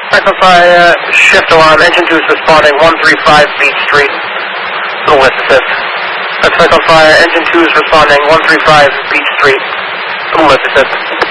Cycle 5, shift alarm, engine 2 is responding, 135 Beach Street, little lift assist. Cycle 5, engine 2 is responding, 135 Beach Street, little lift assist.